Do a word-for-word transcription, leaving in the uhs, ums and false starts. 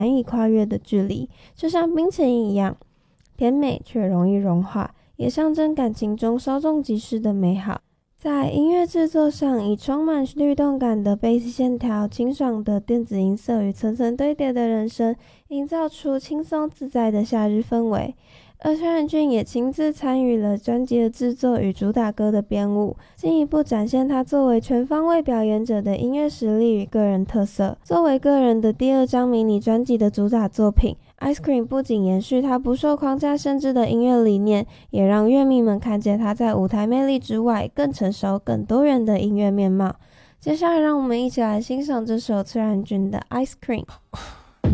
难以跨越的距离，就像冰淇淋一样，甜美却容易融化，也象征感情中稍纵即逝的美好。在音乐制作上，以充满律动感的贝斯线条、清爽的电子音色与层层堆叠的人声，营造出轻松自在的夏日氛围。而陈冉俊也亲自参与了专辑的制作与主打歌的编舞，进一步展现他作为全方位表演者的音乐实力与个人特色。作为个人的第二张迷你专辑的主打作品， Ice Cream 不仅延续他不受框架限制的音乐理念，也让乐迷们看见他在舞台魅力之外更成熟更多元的音乐面貌。接下来让我们一起来欣赏这首陈冉俊的 Ice Cream。